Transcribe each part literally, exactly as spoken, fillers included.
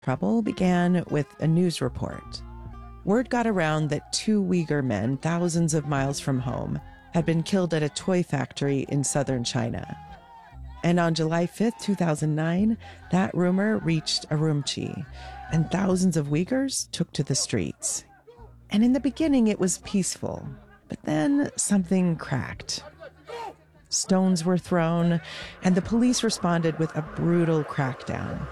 Trouble began with a news report. Word got around that two Uyghur men, thousands of miles from home, had been killed at a toy factory in southern China. And on July fifth, two thousand nine, that rumor reached Urumqi, and thousands of Uyghurs took to the streets. And in the beginning, it was peaceful, but then something cracked. Stones were thrown, and the police responded with a brutal crackdown.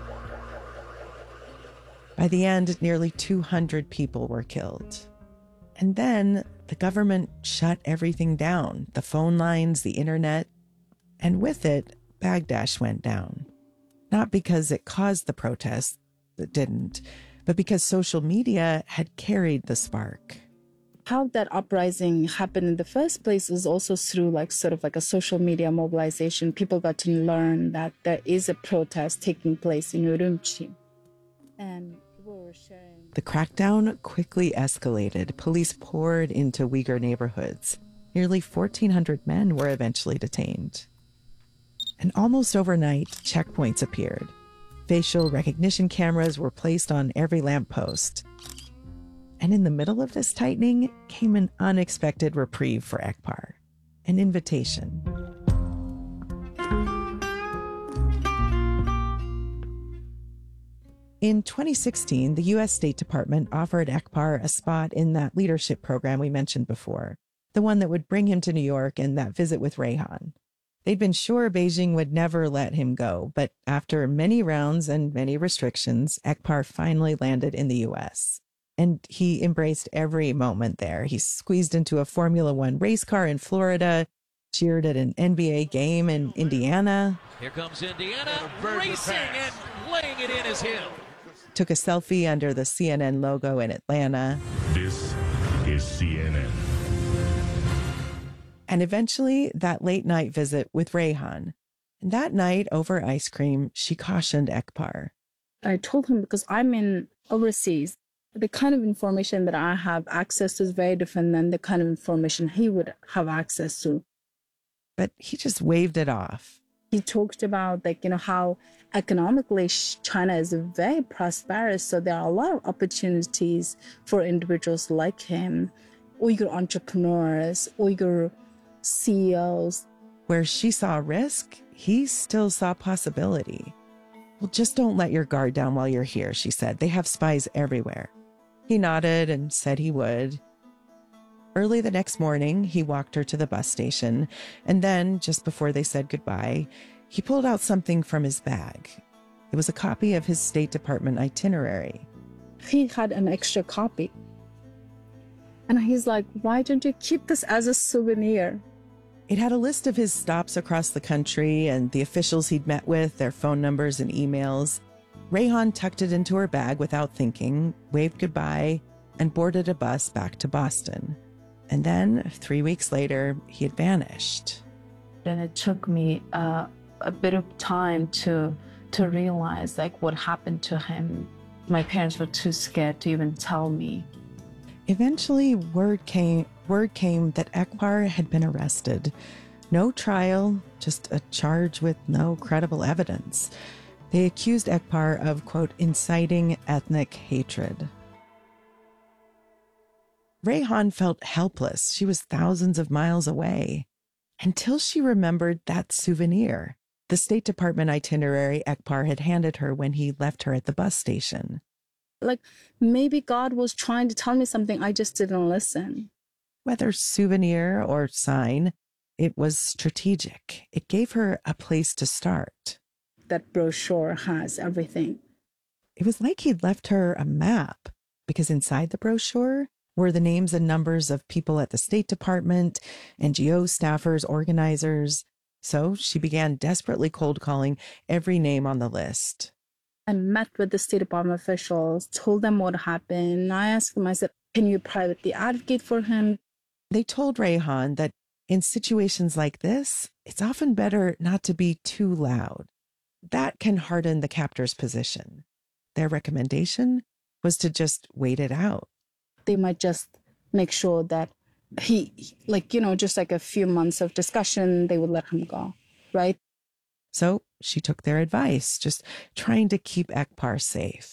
By the end, nearly two hundred people were killed. And then the government shut everything down, the phone lines, the internet, and with it, Bangladesh went down. Not because it caused the protests, it didn't, but because social media had carried the spark. How that uprising happened in the first place was also through like sort of like a social media mobilization. People got to learn that there is a protest taking place in Urumqi. And people were sharing. The crackdown quickly escalated. Police poured into Uyghur neighborhoods. Nearly fourteen hundred men were eventually detained. And almost overnight, checkpoints appeared. Facial recognition cameras were placed on every lamppost. And in the middle of this tightening came an unexpected reprieve for Ekpar, an invitation. In twenty sixteen, the U S State Department offered Ekpar a spot in that leadership program we mentioned before, the one that would bring him to New York and that visit with Rayhan. They'd been sure Beijing would never let him go, but after many rounds and many restrictions, Ekpar finally landed in the U S. And he embraced every moment there. He squeezed into a Formula One race car in Florida, cheered at an N B A game in Indiana. Here comes Indiana, racing and laying it in as Hill. Took a selfie under the C N N logo in Atlanta. This is C N N. And eventually, that late night visit with Rayhan. And that night, over ice cream, she cautioned Ekpar. I told him, because I'm in overseas, the kind of information that I have access to is very different than the kind of information he would have access to. But he just waved it off. He talked about, like, you know, how economically China is very prosperous. So there are a lot of opportunities for individuals like him, Uyghur entrepreneurs, Uyghur C E Os. Where she saw risk, he still saw possibility. Well, just don't let your guard down while you're here, she said. They have spies everywhere. He nodded and said he would. Early the next morning, he walked her to the bus station, and then, just before they said goodbye, he pulled out something from his bag. It was a copy of his State Department itinerary. He had an extra copy. And he's like, why don't you keep this as a souvenir? It had a list of his stops across the country and the officials he'd met with, their phone numbers and emails. Rayhan tucked it into her bag without thinking, waved goodbye, and boarded a bus back to Boston. And then, three weeks later, he had vanished. And it took me uh, a bit of time to to realize like what happened to him. My parents were too scared to even tell me. Eventually, word came word came that Ekpar had been arrested. No trial, just a charge with no credible evidence. They accused Ekpar of, quote, inciting ethnic hatred. Rayhan felt helpless. She was thousands of miles away. Until she remembered that souvenir, the State Department itinerary Ekpar had handed her when he left her at the bus station. Like, maybe God was trying to tell me something, I just didn't listen. Whether souvenir or sign, it was strategic. It gave her a place to start. That brochure has everything. It was like he'd left her a map, because inside the brochure were the names and numbers of people at the State Department, N G O staffers, organizers. So she began desperately cold calling every name on the list. I met with the State Department officials, told them what happened. I asked them, I said, can you privately advocate for him? They told Rayhan that in situations like this, it's often better not to be too loud. That can harden the captor's position. Their recommendation was to just wait it out. They might just make sure that he, like, you know, just like a few months of discussion, they would let him go, right? So she took their advice, just trying to keep Ekpar safe.